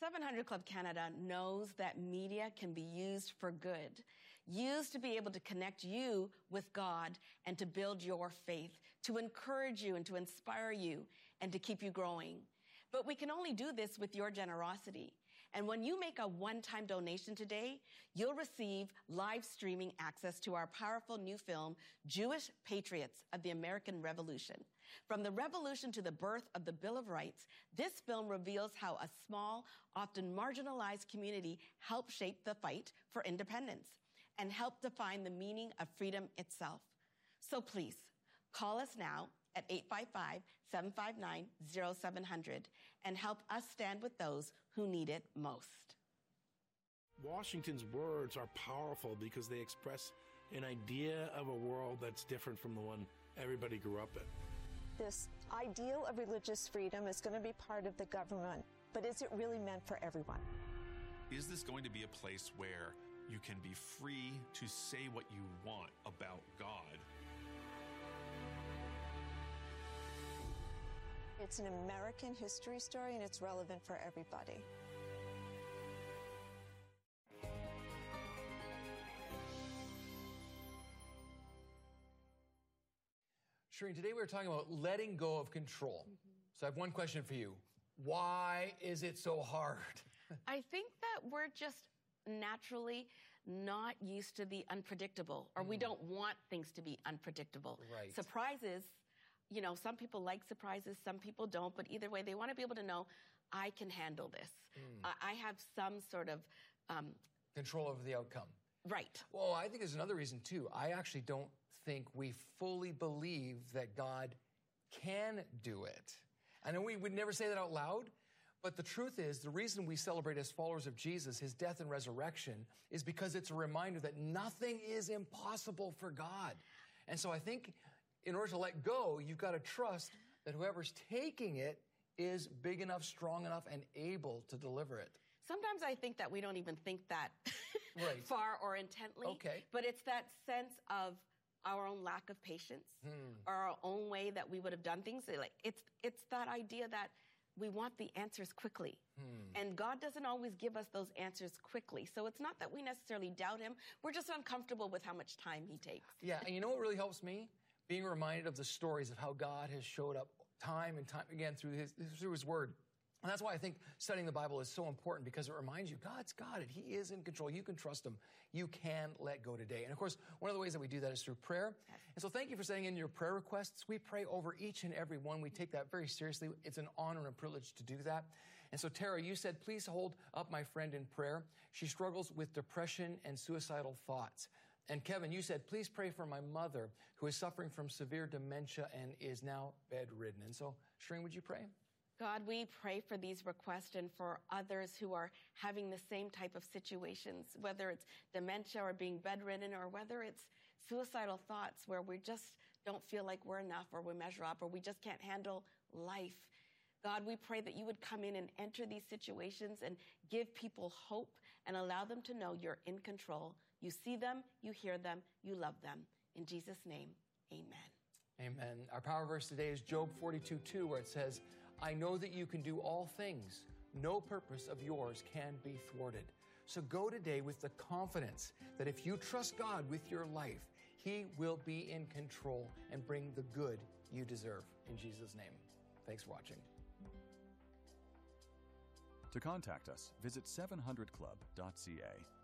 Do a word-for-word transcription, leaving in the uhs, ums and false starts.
seven hundred Club Canada knows that media can be used for good, used to be able to connect you with God and to build your faith, to encourage you and to inspire you and to keep you growing. But we can only do this with your generosity. And when you make a one-time donation today, you'll receive live streaming access to our powerful new film, Jewish Patriots of the American Revolution. From the revolution to the birth of the Bill of Rights, this film reveals how a small, often marginalized community helped shape the fight for independence and helped define the meaning of freedom itself. So please, call us now at eight five five, seven five nine, zero seven zero zero and help us stand with those who need it most. Washington's words are powerful because they express an idea of a world that's different from the one everybody grew up in. This ideal of religious freedom is going to be part of the government, but is it really meant for everyone? Is this going to be a place where you can be free to say what you want about God? It's an American history story, and it's relevant for everybody. Shireen, today we were talking about letting go of control. Mm-hmm. So I have one question for you. Why is it so hard? I think that we're just naturally not used to the unpredictable, or mm. we don't want things to be unpredictable. Right. Surprises, you know, some people like surprises, some people don't, but either way, they want to be able to know, I can handle this. Mm. I, I have some sort of... Um, control over the outcome. Right. Well, I think there's another reason, too. I actually don't think we fully believe that God can do it. I know we would never say that out loud, but the truth is, the reason we celebrate as followers of Jesus, his death and resurrection, is because it's a reminder that nothing is impossible for God. And so I think in order to let go, you've got to trust that whoever's taking it is big enough, strong enough, and able to deliver it. Sometimes I think that we don't even think that right. far or intently. Okay. But it's that sense of our own lack of patience, hmm. or our own way that we would have done things. Like it's it's that idea that we want the answers quickly. Hmm. And God doesn't always give us those answers quickly. So it's not that we necessarily doubt him. We're just uncomfortable with how much time he takes. Yeah, and you know what really helps me? Being reminded of the stories of how God has showed up time and time again through his, through his word. And that's why I think studying the Bible is so important, because it reminds you, God's got it. He is in control. You can trust him. You can let go today. And of course, one of the ways that we do that is through prayer. And so thank you for sending in your prayer requests. We pray over each and every one. We take that very seriously. It's an honor and a privilege to do that. And so Tara, you said, please hold up my friend in prayer. She struggles with depression and suicidal thoughts. And Kevin, you said, please pray for my mother who is suffering from severe dementia and is now bedridden. And so, Shireen, would you pray? God, we pray for these requests and for others who are having the same type of situations, whether it's dementia or being bedridden, or whether it's suicidal thoughts where we just don't feel like we're enough, or we measure up, or we just can't handle life. God, we pray that you would come in and enter these situations and give people hope and allow them to know you're in control. You see them, you hear them, you love them. In Jesus' name, amen. Amen. Our power verse today is Job forty-two two, where it says, I know that you can do all things. No purpose of yours can be thwarted. So go today with the confidence that if you trust God with your life, he will be in control and bring the good you deserve. In Jesus' name. Thanks for watching. To contact us, visit seven hundred club dot c a.